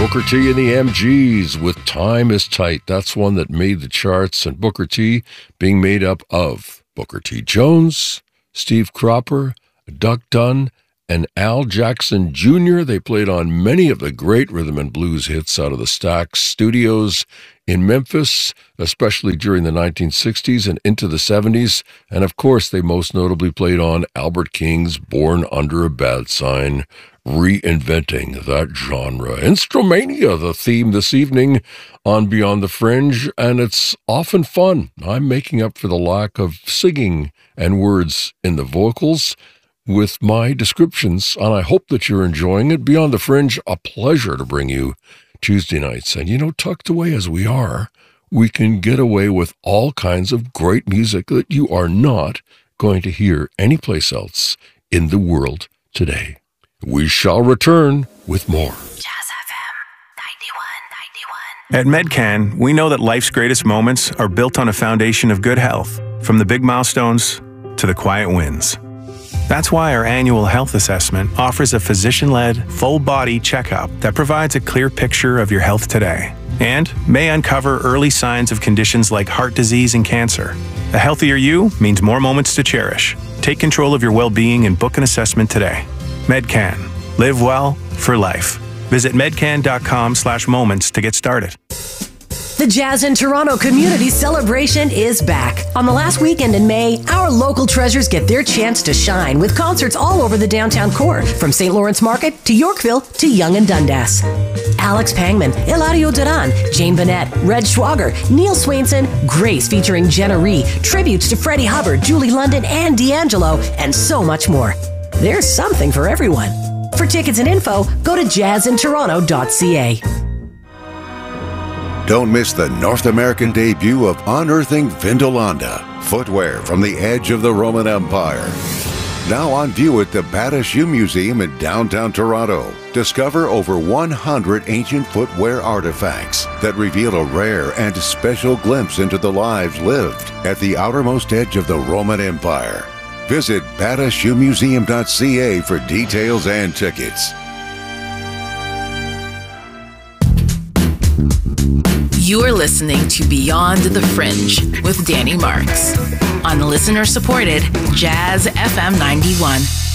Booker T and the MGs with Time is Tight. That's one that made the charts, and Booker T being made up of Booker T. Jones, Steve Cropper, Duck Dunn, and Al Jackson Jr. They played on many of the great rhythm and blues hits out of the Stax studios in Memphis, especially during the 1960s and into the 70s. And of course, they most notably played on Albert King's Born Under a Bad Sign, reinventing that genre. Instrumania, the theme this evening on Beyond the Fringe, and it's often fun. I'm making up for the lack of singing and words in the vocals with my descriptions, and I hope that you're enjoying it. Beyond the Fringe, a pleasure to bring you Tuesday nights. And you know, tucked away as we are, we can get away with all kinds of great music that you are not going to hear anyplace else in the world today. We shall return with more. Jazz FM 91.91. At Medcan, we know that life's greatest moments are built on a foundation of good health, from the big milestones to the quiet wins. That's why our annual health assessment offers a physician-led, full-body checkup that provides a clear picture of your health today and may uncover early signs of conditions like heart disease and cancer. A healthier you means more moments to cherish. Take control of your well-being and book an assessment today. Medcan. Live well for life. Visit medcan.com/moments to get started. The Jazz in Toronto Community Celebration is back. On the last weekend in May, our local treasures get their chance to shine with concerts all over the downtown core, from St. Lawrence Market to Yorkville to Yonge and Dundas. Alex Pangman, Eladio Duran, Jane Bennett, Red Schwager, Neil Swainson, Grace featuring Jenna Ree, tributes to Freddie Hubbard, Julie London, and D'Angelo, and so much more. There's something for everyone. For tickets and info, go to jazzintoronto.ca. Don't miss the North American debut of Unearthing Vindolanda, footwear from the edge of the Roman Empire. Now on view at the Bata Shoe Museum in downtown Toronto. Discover over 100 ancient footwear artifacts that reveal a rare and special glimpse into the lives lived at the outermost edge of the Roman Empire. Visit batashoemuseum.ca for details and tickets. You are listening to Beyond the Fringe with Danny Marks on the listener-supported Jazz FM 91.